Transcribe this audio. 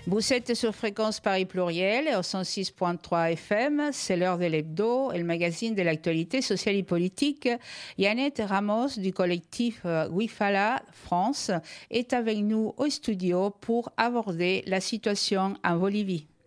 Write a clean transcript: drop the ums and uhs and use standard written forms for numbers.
Vous êtes sur Fréquence Paris Pluriel au 106.3 FM. C'est l'heure de l'hebdo, le magazine de l'actualité sociale et politique. Yannette Ramos du collectif Wifala France est avec nous au studio pour aborder la situation en Bolivie.